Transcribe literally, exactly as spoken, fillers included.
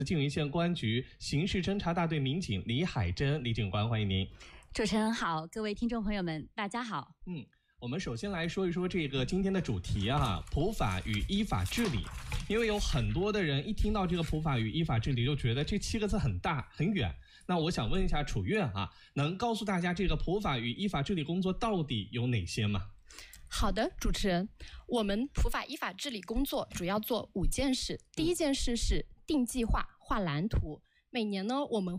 缙云县公安局刑事侦查大队民警李海珍，李警官，欢迎您。 主持人好，各位听众朋友们，大家好。 嗯，我们首先来说一说这个今天的主题啊，普法与依法治理。因为有很多的人一听到这个普法与依法治理，就觉得这七个字很大很远。那我想问一下楚院啊，能告诉大家这个普法与依法治理工作到底有哪些吗？ 好的，主持人，我们普法依法治理工作主要做五件事。第一件事是定计划、画蓝图。每年呢，我们